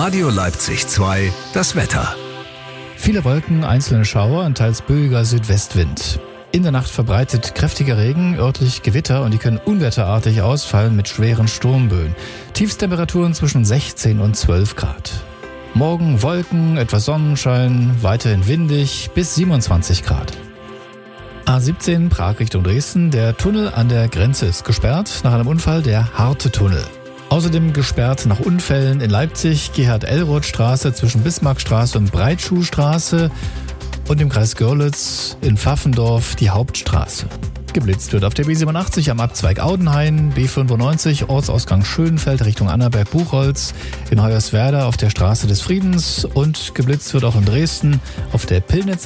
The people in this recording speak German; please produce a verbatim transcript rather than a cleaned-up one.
Radio Leipzig zwei, das Wetter. Viele Wolken, einzelne Schauer und teils böiger Südwestwind. In der Nacht verbreitet kräftiger Regen, örtlich Gewitter und die können unwetterartig ausfallen mit schweren Sturmböen. Tiefstemperaturen zwischen sechzehn und zwölf Grad. Morgen Wolken, etwas Sonnenschein, weiterhin windig bis siebenundzwanzig Grad. A siebzehn Prag Richtung Dresden. Der Tunnel an der Grenze ist gesperrt nach einem Unfall, der Harte-Tunnel. Außerdem gesperrt nach Unfällen in Leipzig Gerhard-Ellroth-Straße zwischen Bismarckstraße und Breitschuhstraße und im Kreis Görlitz in Pfaffendorf die Hauptstraße. Geblitzt wird auf der B siebenundachtzig am Abzweig Audenhain, B fünfundneunzig Ortsausgang Schönfeld Richtung Annaberg-Buchholz, in Hoyerswerda auf der Straße des Friedens und geblitzt wird auch in Dresden auf der Pillnitzer